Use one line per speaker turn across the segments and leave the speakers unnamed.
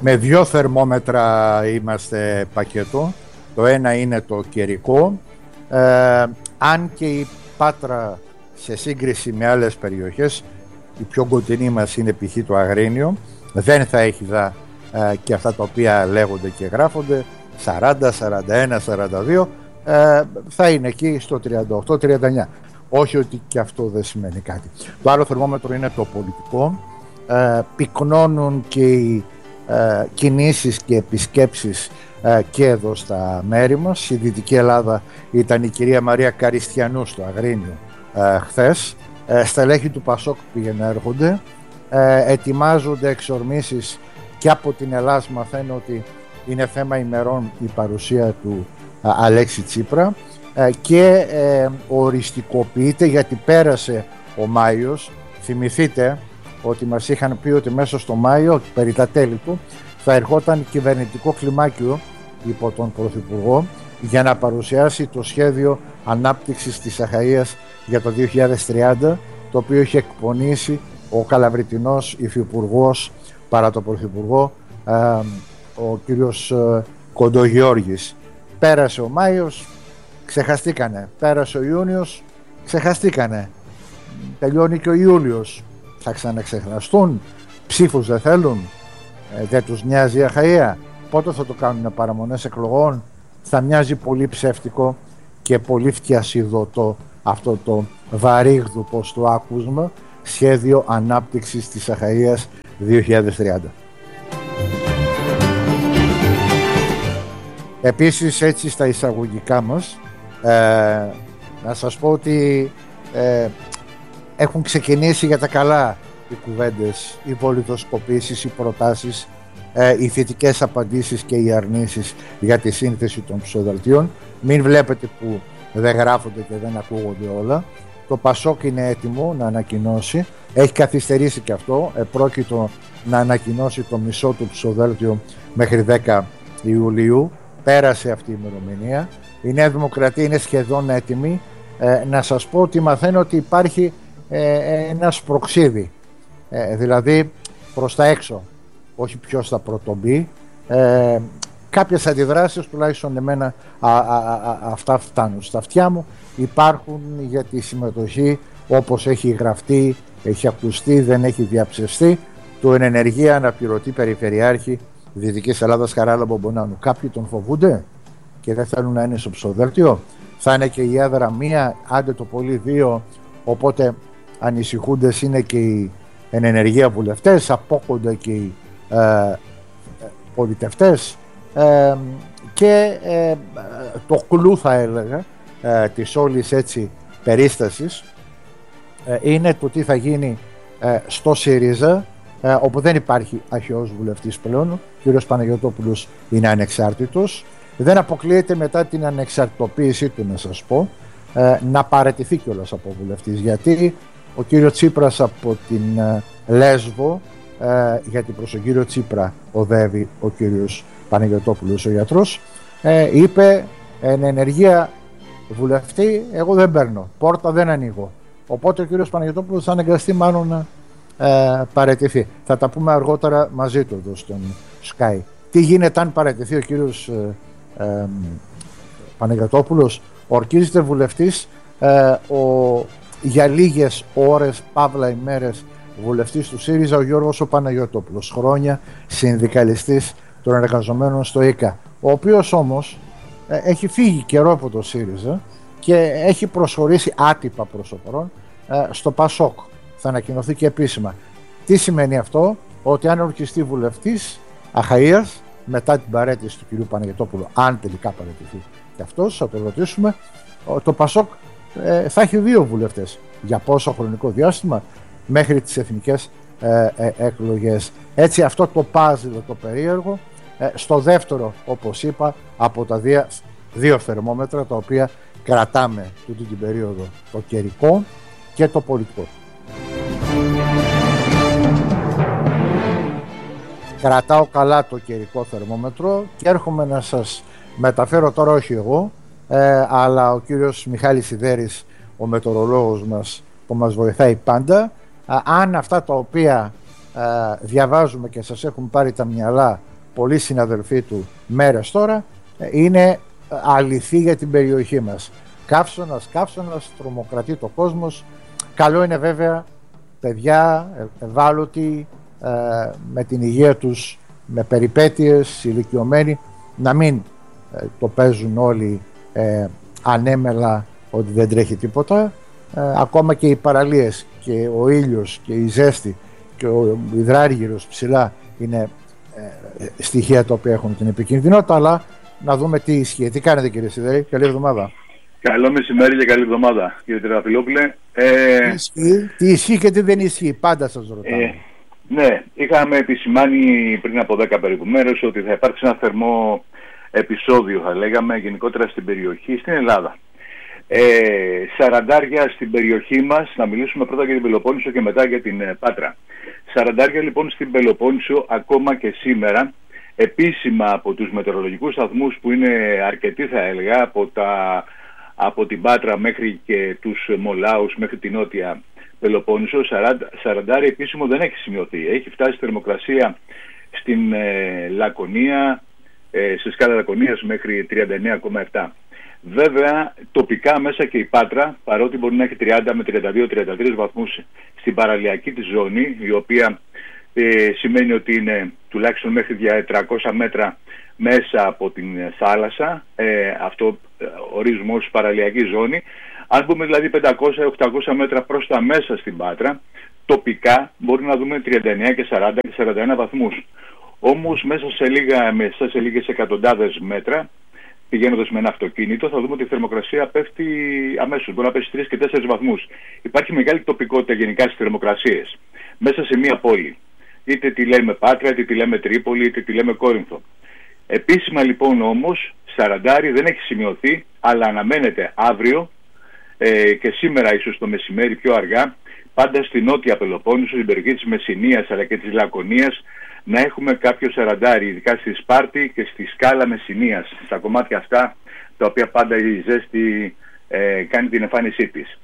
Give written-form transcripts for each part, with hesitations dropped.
Με δύο θερμόμετρα είμαστε πακέτο. Το ένα είναι το καιρικό. Αν και η Πάτρα σε σύγκριση με άλλες περιοχές, η πιο κοντινή μας είναι π.χ. το Αγρίνιο, δεν θα έχει και αυτά τα οποία λέγονται και γράφονται 40, 41, 42, θα είναι εκεί στο 38-39. Όχι ότι και αυτό δεν σημαίνει κάτι. Το άλλο θερμόμετρο είναι το πολιτικό. Πυκνώνουν και οι κινήσεις και επισκέψεις και εδώ στα μέρη μας. Στη Δυτική Ελλάδα ήταν η κυρία Μαρία Καριστιανού στο Αγρίνιο χθες. Στελέχη του Πασόκ πήγαινε να έρχονται. Ετοιμάζονται εξορμήσεις και από την Ελλάδα. Μαθαίνω ότι είναι θέμα ημερών η παρουσία του Αλέξη Τσίπρα και οριστικοποιείται, γιατί πέρασε ο Μάιος. Θυμηθείτε ότι μας είχαν πει ότι μέσα στο Μάιο, περί τα τέλη του, θα ερχόταν κυβερνητικό κλιμάκιο υπό τον Πρωθυπουργό για να παρουσιάσει το σχέδιο ανάπτυξης της Αχαΐας για το 2030, το οποίο είχε εκπονήσει ο Καλαβριτινός υφυπουργός παρά το Πρωθυπουργό, ο κύριος Κοντογιώργης. Πέρασε ο Μάιος, ξεχαστήκανε. Πέρασε ο Ιούνιος, ξεχαστήκανε. Τελειώνει και ο Ιούλιος. Θα ξαναξεχναστούν. Ψήφους δεν θέλουν. Δεν τους νοιάζει η Αχαΐα. Πότε θα το κάνουν παραμονές εκλογών? Θα μοιάζει πολύ ψεύτικο και πολύ φτιασιδωτό αυτό το βαρύγδου, πως το άκουσμα, σχέδιο ανάπτυξης της Αχαΐας 2030. Επίσης, έτσι στα εισαγωγικά μας, να σας πω ότι έχουν ξεκινήσει για τα καλά οι κουβέντες, οι βολιδοσκοπήσεις, οι προτάσεις, οι θετικές απαντήσεις και οι αρνήσεις για τη σύνθεση των ψηφοδελτίων. Μην βλέπετε που δεν γράφονται και δεν ακούγονται όλα. Το Πασόκ είναι έτοιμο να ανακοινώσει, έχει καθυστερήσει και αυτό, πρόκειτο να ανακοινώσει το μισό του ψηφοδέλτιο μέχρι 10 Ιουλίου. Πέρασε αυτή η ημερομηνία. Η Νέα Δημοκρατία είναι σχεδόν έτοιμη. Να σας πω ότι μαθαίνω ότι υπάρχει ένα σπροξίδι, δηλαδή προς τα έξω, όχι ποιος θα πρωτομπεί. Κάποιες αντιδράσεις, τουλάχιστον εμένα αυτά φτάνουν στα αυτιά μου, υπάρχουν για τη συμμετοχή όπως έχει γραφτεί, έχει ακουστεί, δεν έχει διαψευστεί, του ενεργεία αναπληρωτή περιφερειάρχη Δυτικής Ελλάδας Χαράλαμπο Μπομπονάνου. Κάποιοι τον φοβούνται και δεν θέλουν να είναι στο ψηφοδέλτιο. Θα είναι και η έδρα μία, άντε το πολύ δύο, οπότε ανησυχούντες είναι και οι ενεργεία βουλευτές, απόκονται και οι πολιτευτές, και το κλου, θα έλεγα, της όλης έτσι περίστασης είναι το τι θα γίνει στο ΣΥΡΙΖΑ, όπου δεν υπάρχει αρχαιός βουλευτής πλέον. Ο κ. Παναγιωτόπουλος είναι ανεξάρτητος. Δεν αποκλείεται μετά την ανεξαρτητοποίησή του, να σας πω, να παραιτηθεί κιόλας από βουλευτής, γιατί ο κ. Τσίπρας από την Λέσβο, γιατί προς τον κύριο Τσίπρα οδεύει ο κ. Παναγιωτόπουλος ο γιατρός, είπε εν ενεργεία βουλευτή εγώ δεν παίρνω, πόρτα δεν ανοίγω. Οπότε ο κ. Παναγιωτόπουλος θα αναγκαστεί μάλλον να παραιτηθεί. Θα τα πούμε αργότερα μαζί του εδώ στον Sky. Τι γίνεται αν παραιτηθεί ο κύριος Παναγιωτόπουλος? Ορκίζεται βουλευτής για λίγες ώρες, παύλα ημέρες, βουλευτής του ΣΥΡΙΖΑ ο Γιώργος ο Παναγιωτόπουλος, χρόνια συνδικαλιστής των εργαζομένων στο ΙΚΑ, ο οποίος όμως έχει φύγει καιρό από το ΣΥΡΙΖΑ και έχει προσχωρήσει άτυπα προς το παρόν στο ΠΑΣΟΚ. Θα ανακοινωθεί και επίσημα. Τι σημαίνει αυτό? Ότι αν ορκιστεί βουλευτής Αχαΐας μετά την παραίτηση του κυρίου Παναγιωτόπουλου, αν τελικά παραιτηθεί και αυτός, θα το ρωτήσουμε, το ΠΑΣΟΚ θα έχει δύο βουλευτές. Για πόσο χρονικό διάστημα? Μέχρι τις εθνικές εκλογές. Έτσι αυτό το πάζλ το περίεργο, στο δεύτερο, όπως είπα, από τα δύο θερμόμετρα τα οποία κρατάμε τούτη την περίοδο, το καιρικό και το πολιτικό. Κρατάω καλά το καιρικό θερμόμετρο και έρχομαι να σας μεταφέρω τώρα, όχι εγώ, αλλά ο κύριος Μιχάλης Σιδέρης, ο μετεωρολόγος μας που μας βοηθάει πάντα, αν αυτά τα οποία διαβάζουμε και σας έχουν πάρει τα μυαλά πολλοί συναδελφοί του μέρες τώρα, είναι αληθή για την περιοχή μας. Καύσωνας, τρομοκρατεί το κόσμος. Καλό είναι βέβαια παιδιά ευάλωτοι, με την υγεία τους, με περιπέτειες, ηλικιωμένοι, να μην το παίζουν όλοι ανέμελα ότι δεν τρέχει τίποτα. Ακόμα και οι παραλίες και ο ήλιος και η ζέστη και ο υδράργυρος ψηλά είναι στοιχεία τα οποία έχουν την επικινδυνότητα, αλλά να δούμε τι ισχύει. Τι κάνετε, κύριε Σιδερή? Καλή εβδομάδα.
Καλό μεσημέρι και καλή εβδομάδα, κύριε Τριανταφυλόπουλε.
Τι ισχύει και τι δεν ισχύει, πάντα σας ρωτάω.
Ναι, είχαμε επισημάνει πριν από 10 περίπου μέρες ότι θα υπάρξει ένα θερμό επεισόδιο, θα λέγαμε, γενικότερα στην περιοχή, στην Ελλάδα. Σαραντάρια στην περιοχή μας, να μιλήσουμε πρώτα για την Πελοπόννησο και μετά για την Πάτρα. Σαραντάρια λοιπόν στην Πελοπόννησο ακόμα και σήμερα, επίσημα από τους μετεωρολογικούς σταθμούς που είναι αρκετοί, θα έλεγα, από την Πάτρα μέχρι και τους Μολάους, μέχρι την νότια Πελοπόννησο. Σαραντάρια επίσημο δεν έχει σημειωθεί. Έχει φτάσει θερμοκρασία στην Λακωνία, σε σκάλα Λακωνίας μέχρι 39,7. Βέβαια, τοπικά μέσα και η Πάτρα, παρότι μπορεί να έχει 30 με 32-33 βαθμούς στην παραλιακή της ζώνη, η οποία σημαίνει ότι είναι τουλάχιστον μέχρι 300 μέτρα μέσα από την θάλασσα, αυτό ορίζουμε ως παραλιακή ζώνη. Αν πούμε δηλαδή 500-800 μέτρα προς τα μέσα στην Πάτρα, τοπικά μπορεί να δούμε 39 και 40 και 41 βαθμούς. Όμως μέσα σε λίγες εκατοντάδες μέτρα, πηγαίνοντας με ένα αυτοκίνητο, θα δούμε ότι η θερμοκρασία πέφτει αμέσως. Μπορεί να πέσει 3 και 4 βαθμούς. Υπάρχει μεγάλη τοπικότητα γενικά στις θερμοκρασίες μέσα σε μία πόλη. Είτε τη λέμε Πάτρα, είτε τη λέμε Τρίπολη, είτε τη λέμε Κόρινθο. Επίσημα λοιπόν όμως, Σαραντάρι δεν έχει σημειωθεί, αλλά αναμένεται αύριο και σήμερα ίσως το μεσημέρι πιο αργά, πάντα στη νότια Πελοπόννησο, στην περιοχή της Μεσσηνίας αλλά και της Λακωνίας, να έχουμε κάποιο σαραντάρι, ειδικά στη Σπάρτη και στη σκάλα Μεσσηνίας, στα κομμάτια αυτά τα οποία πάντα η ζέστη κάνει την εμφάνισή της.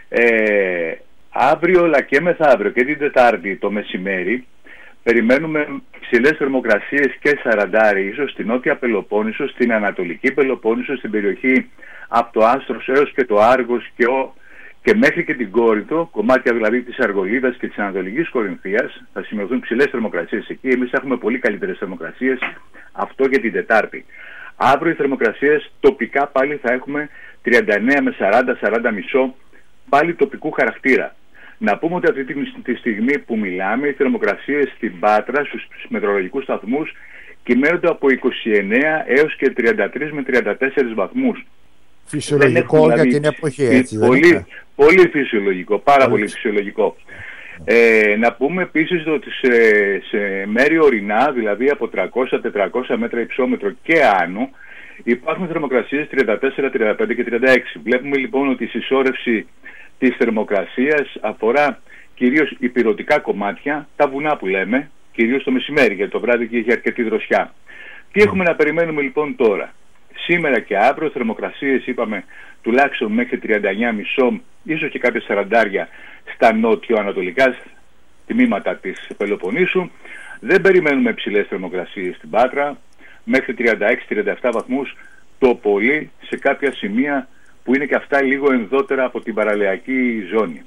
Αύριο αλλά και μεθαύριο και την Τετάρτη το μεσημέρι περιμένουμε ψηλές θερμοκρασίες και σαραντάρι, ίσως στην νότια Πελοπόννησο, στην ανατολική Πελοπόννησο, στην περιοχή από το Άστρος έως και το Άργος και μέχρι και την Κόρινθο, κομμάτια δηλαδή της Αργολίδας και της Ανατολικής Κορινθίας, θα σημειωθούν ψηλές θερμοκρασίες εκεί. Εμείς έχουμε πολύ καλύτερες θερμοκρασίες, αυτό για την Τετάρτη. Αύριο οι θερμοκρασίες τοπικά πάλι θα έχουμε 39 με 40-40,5, πάλι τοπικού χαρακτήρα. Να πούμε ότι αυτή τη στιγμή που μιλάμε, οι θερμοκρασίες στην Πάτρα στους μετεωρολογικούς σταθμούς κυμαίνονται από 29 έως και 33 με 34 βαθμούς.
Φυσιολογικό για την εποχή, έτσι.
Πολύ φυσιολογικό, πάρα πολύ φυσιολογικό. Να πούμε επίσης ότι σε μέρη ορεινά, δηλαδή από 300-400 μέτρα υψόμετρο και άνω, υπάρχουν θερμοκρασίες 34, 35 και 36. Βλέπουμε λοιπόν ότι η συσσόρευση της θερμοκρασίας αφορά κυρίως υπηρετικά κομμάτια, τα βουνά που λέμε, κυρίως το μεσημέρι, γιατί το βράδυ και έχει αρκετή δροσιά. Τι έχουμε να περιμένουμε λοιπόν τώρα? Σήμερα και αύριο θερμοκρασίες είπαμε τουλάχιστον μέχρι 39,5, ίσως και κάποια σαραντάρια στα νότιο-ανατολικά τμήματα της Πελοποννήσου. Δεν περιμένουμε ψηλές θερμοκρασίες στην Πάτρα, μέχρι 36-37 βαθμούς το πολύ σε κάποια σημεία που είναι και αυτά λίγο ενδότερα από την παραλιακή ζώνη.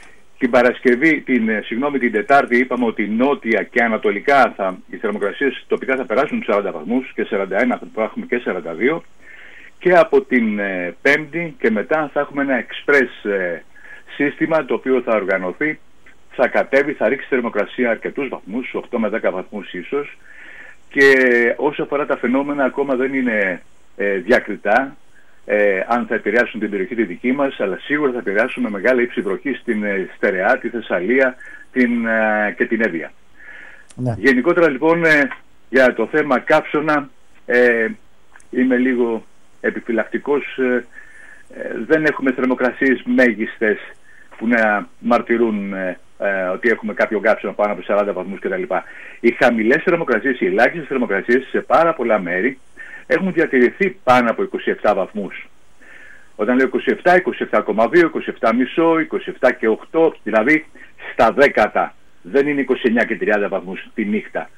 Την Τετάρτη είπαμε ότι νότια και ανατολικά οι θερμοκρασίες τοπικά θα περάσουν τους 40 βαθμούς και 41 θα έχουμε και 42, και από την Πέμπτη και μετά θα έχουμε ένα express σύστημα το οποίο θα οργανωθεί, θα κατέβει, θα ρίξει θερμοκρασία αρκετούς βαθμούς, 8 με 10 βαθμούς ίσως, και όσο αφορά τα φαινόμενα ακόμα δεν είναι διακριτά αν θα επηρεάσουν την περιοχή τη δική μας, αλλά σίγουρα θα επηρεάσουν με μεγάλη ύψη βροχή στην Στερεά, τη Θεσσαλία και την Εύβοια. Ναι. Γενικότερα λοιπόν για το θέμα καύσωνα είμαι λίγο επιφυλακτικός. Δεν έχουμε θερμοκρασίες μέγιστες που να μαρτυρούν ότι έχουμε κάποιο καύσωνα πάνω από 40 βαθμούς κτλ. Οι χαμηλές θερμοκρασίες, οι ελάχιστες θερμοκρασίες σε πάρα πολλά μέρη έχουν διατηρηθεί πάνω από 27 βαθμούς. Όταν λέω 27, 27,2, 27,5, 27 και 8, δηλαδή στα δέκατα. Δεν είναι 29 και 30 βαθμούς τη νύχτα.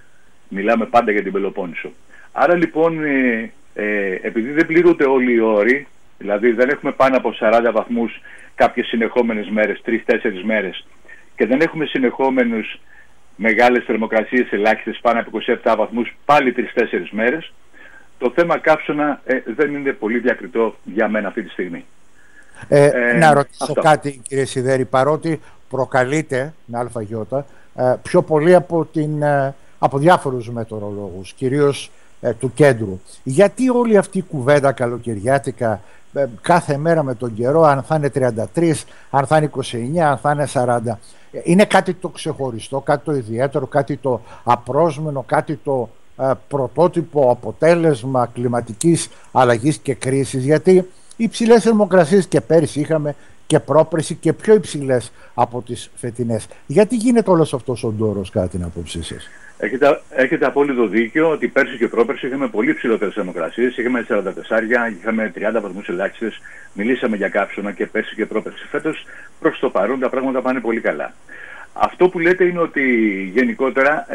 Μιλάμε πάντα για την Πελοπόννησο. Άρα λοιπόν, επειδή δεν πληρούνται όλοι οι όροι, δηλαδή δεν έχουμε πάνω από 40 βαθμούς κάποιες συνεχόμενες μέρες, 3-4 μέρες, και δεν έχουμε συνεχόμενους μεγάλες θερμοκρασίες ελάχιστες πάνω από 27 βαθμούς πάλι 3-4 μέρες, το θέμα καύσωνα δεν είναι πολύ διακριτό για μένα αυτή τη στιγμή.
Να ρωτήσω κάτι, κύριε Σιδέρη, παρότι προκαλείται με αλφαγιώτα πιο πολύ από διάφορους μετεωρολόγους, κυρίως του κέντρου. Γιατί όλη αυτή η κουβέντα καλοκαιριάτικα κάθε μέρα με τον καιρό, αν θα είναι 33, αν θα είναι 29, αν θα είναι 40, είναι κάτι το ξεχωριστό, κάτι το ιδιαίτερο, κάτι το απρόσμενο, κάτι το πρωτότυπο αποτέλεσμα κλιματικής αλλαγής και κρίσης? Γιατί οι υψηλές θερμοκρασίες και πέρυσι είχαμε και πρόπερσι και πιο υψηλές από τις φετινές. Γιατί γίνεται όλος αυτός ο ντόρος, κατά την άποψή σας?
Έχετε απόλυτο δίκιο ότι πέρσι και πρόπερσι είχαμε πολύ ψηλότερες θερμοκρασίες. Είχαμε 44, είχαμε 30 βαθμούς ελάχιστες. Μιλήσαμε για καύσωνα και πέρσι και πρόπερσι. Φέτος προς το παρόν τα πράγματα πάνε πολύ καλά. Αυτό που λέτε είναι ότι γενικότερα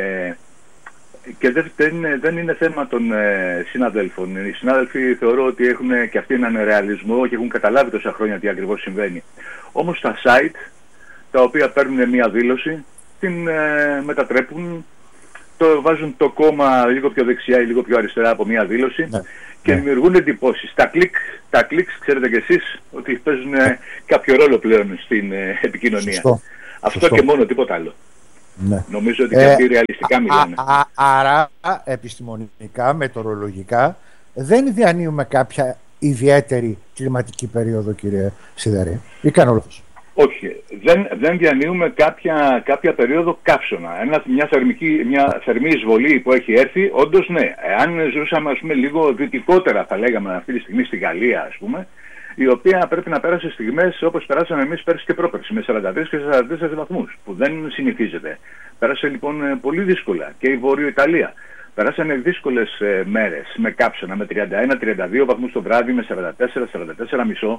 και δεν είναι θέμα των συναδέλφων. Οι συνάδελφοι θεωρώ ότι έχουν και αυτοί έναν ρεαλισμό και έχουν καταλάβει τόσα χρόνια τι ακριβώς συμβαίνει. Όμως τα site, τα οποία παίρνουν μια δήλωση, την μετατρέπουν, βάζουν το κόμμα λίγο πιο δεξιά ή λίγο πιο αριστερά από μια δήλωση, και δημιουργούν εντυπώσεις. Τα κλικς, ξέρετε κι εσείς ότι παίζουν κάποιο ρόλο πλέον στην επικοινωνία. Αυτό και μόνο, τίποτα άλλο. Ναι. Νομίζω ότι και αυτοί ρεαλιστικά μιλάνε.
Άρα, επιστημονικά, μετεωρολογικά, δεν διανύουμε κάποια ιδιαίτερη κλιματική περίοδο, κύριε Σιδέρη, ή κάνω λάθος?
Όχι, δεν διανύουμε κάποια περίοδο καύσωνα. Μια θερμή εισβολή που έχει έρθει, όντως ναι. Αν ζούσαμε, ας πούμε, λίγο δυτικότερα, θα λέγαμε αυτή τη στιγμή στη Γαλλία, ας πούμε, η οποία πρέπει να πέρασε στιγμές όπως περάσαμε εμείς πέρσι και πρόπερσι, με 43 και 44 βαθμούς, που δεν συνηθίζεται. Πέρασε λοιπόν πολύ δύσκολα και η Βόρειο Ιταλία. Περάσανε δύσκολες μέρες με κάψωνα, με 31-32 βαθμούς το βράδυ, με 44-44,5.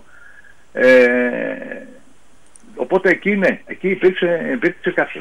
Οπότε εκεί υπήρξε κάψωνα.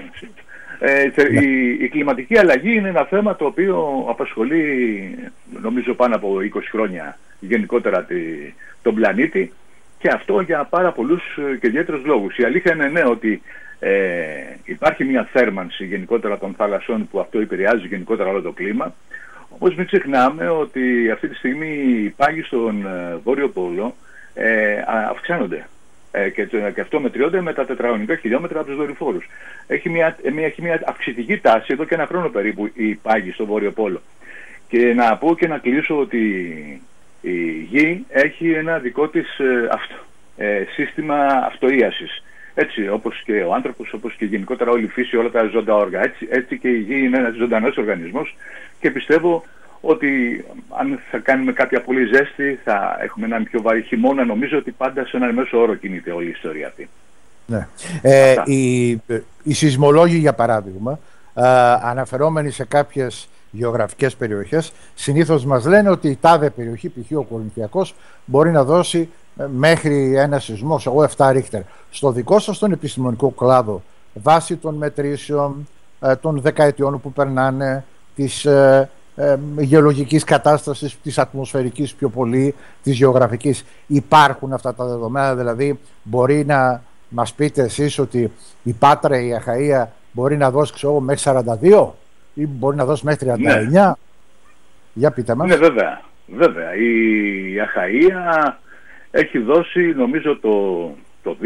Η κλιματική αλλαγή είναι ένα θέμα το οποίο απασχολεί, νομίζω, πάνω από 20 χρόνια γενικότερα τον πλανήτη, και αυτό για πάρα πολλούς και ιδιαίτερους λόγους. Η αλήθεια είναι, ναι, ότι υπάρχει μια θέρμανση γενικότερα των θάλασσών, που αυτό επηρεάζει γενικότερα όλο το κλίμα. Όμως μην ξεχνάμε ότι αυτή τη στιγμή οι πάγοι στον Βόρειο Πόλο αυξάνονται. Και αυτό μετριώνται με τα τετραγωνικά χιλιόμετρα από τους δορυφόρους. Έχει μια αυξητική τάση εδώ και ένα χρόνο περίπου οι πάγοι στο Βόρειο Πόλο. Και να πω και να κλείσω ότι η Γη έχει ένα δικό της σύστημα αυτοίασης. Έτσι, όπως και ο άνθρωπος, όπως και γενικότερα όλη η φύση, όλα τα ζώντα όργα. Έτσι και η Γη είναι ένας ζωντανός οργανισμός, και πιστεύω ότι αν θα κάνουμε κάποια πολύ ζέστη, θα έχουμε έναν πιο βαρύ χειμώνα. Νομίζω ότι πάντα σε έναν μέσο όρο κινείται όλη η ιστορία αυτή.
Ναι. Οι σεισμολόγοι, για παράδειγμα, αναφερόμενοι σε κάποιες γεωγραφικές περιοχές, συνήθως μας λένε ότι η τάδε περιοχή, π.χ. ο Κορινθιακός, μπορεί να δώσει μέχρι ένα σεισμό, 7 ρίχτερ. Στο δικό σας τον επιστημονικό κλάδο, βάσει των μετρήσεων, των δεκαετιών που περνάνε, της γεωλογικής κατάστασης, της ατμοσφαιρικής πιο πολύ, της γεωγραφικής, υπάρχουν αυτά τα δεδομένα? Δηλαδή μπορεί να μας πείτε εσείς ότι η Πάτρα, η Αχαΐα μπορεί να δώσει, ξέρω, μέχρι 42 ή μπορεί να δώσει μέχρι 39? Ναι. Για πείτε μας.
Ναι, βέβαια. Η Αχαΐα έχει δώσει, νομίζω, το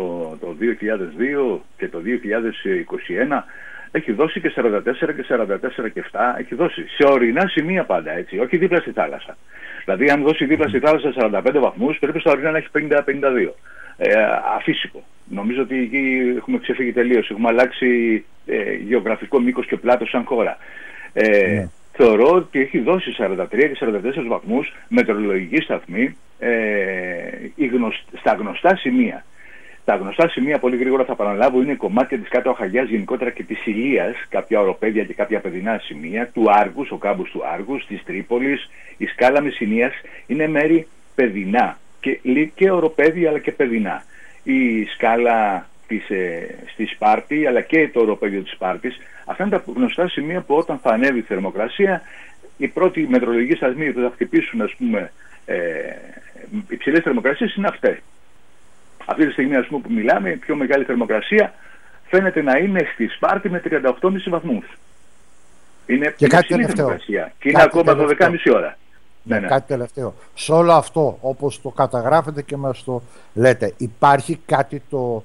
2002 και το 2021 έχει δώσει και 44 και 44 και 7, έχει δώσει σε ορεινά σημεία πάντα, έτσι, όχι δίπλα στη θάλασσα. Δηλαδή αν δώσει δίπλα στη θάλασσα 45 βαθμούς, πρέπει στα ορεινά να έχει 50-52. Αφύσικο. Νομίζω ότι εκεί έχουμε ξεφύγει τελείως, έχουμε αλλάξει γεωγραφικό μήκος και πλάτος σαν χώρα. Θεωρώ ότι έχει δώσει 43 και 44 βαθμούς μετεωρολογική σταθμή στα γνωστά σημεία. Τα γνωστά σημεία, πολύ γρήγορα θα παραλάβω, είναι κομμάτια της Κάτω Αχαγιάς γενικότερα και της Ηλίας, κάποια οροπέδια και κάποια παιδινά σημεία, του Άργους, ο κάμπους του Άργους, της Τρίπολης, η σκάλα Μεσσηνίας, είναι μέρη παιδινά και οροπέδια αλλά και παιδινά. Η σκάλα στη Σπάρτη, αλλά και το οροπέδιο της Σπάρτης. Αυτά είναι τα γνωστά σημεία που όταν θα ανέβει η θερμοκρασία, οι πρώτοι μετεωρολογικοί σταθμοί που θα χτυπήσουν, ας πούμε, υψηλές θερμοκρασίες είναι αυτές. Αυτή τη στιγμή, ας πούμε, που μιλάμε, η πιο μεγάλη θερμοκρασία φαίνεται να είναι στη Σπάρτη με 38,5 βαθμούς. Είναι
και κάτι
υψηλή
τελευταίο.
θερμοκρασία και είναι ακόμα 12,5 ώρα. Ναι.
Κάτι τελευταίο. Σε όλο αυτό, όπως το καταγράφετε και μας το λέτε, υπάρχει κάτι το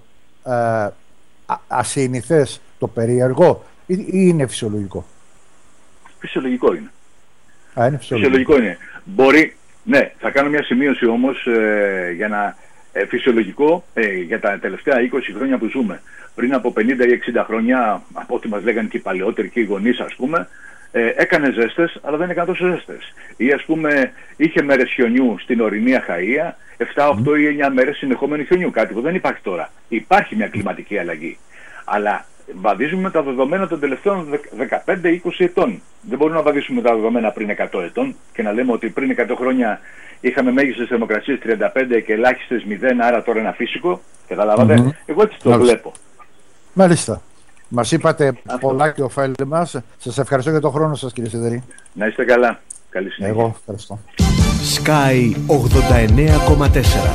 ασυνηθές, το περίεργο, ή είναι φυσιολογικό?
Φυσιολογικό είναι.
Είναι
φυσιολογικό είναι. Μπορεί, ναι, θα κάνω μια σημείωση όμως για να φυσιολογικό για τα τελευταία 20 χρόνια που ζούμε. Πριν από 50 ή 60 χρόνια, από ό,τι μας λέγανε και οι παλαιότεροι και οι γονείς, ας πούμε, έκανε ζέστες, αλλά δεν έκανε τόσο ζέστες. Ή, ας πούμε, είχε μέρες χιονιού στην ορεινή Αχαΐα, 7, 8 ή 9 μέρες συνεχόμενου χιονιού. Κάτι που δεν υπάρχει τώρα. Υπάρχει μια κλιματική αλλαγή. Αλλά βαδίζουμε τα δεδομένα των τελευταίων 15-20 ετών. Δεν μπορούμε να βαδίσουμε τα δεδομένα πριν 100 ετών και να λέμε ότι πριν 100 χρόνια είχαμε μέγιστες θερμοκρασίες 35 και ελάχιστες 0, άρα τώρα ένα φύσικο. Καταλάβατε. Εγώ έτσι το βλέπω.
Μάλιστα. Μας είπατε πολλά και ωφέλη μας. Σας ευχαριστώ για τον χρόνο σας, κύριε Σιδερή.
Να είστε καλά. Καλή συνέχεια.
Εγώ ευχαριστώ.
Sky 89,4.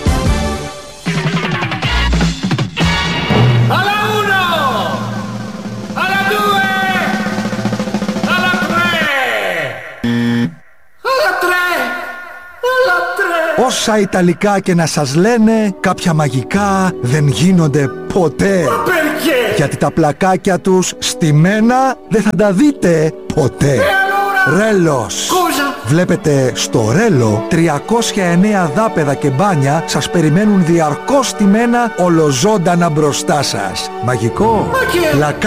Όσα Ιταλικά και να σας λένε, κάποια μαγικά δεν γίνονται ποτέ. Γιατί τα πλακάκια τους στημένα δεν θα τα δείτε ποτέ. Ρέλος. Βλέπετε, στο Ρέλο 309 δάπεδα και μπάνια σας περιμένουν διαρκώς στημένα ολοζώντανα μπροστά σας. Μαγικό.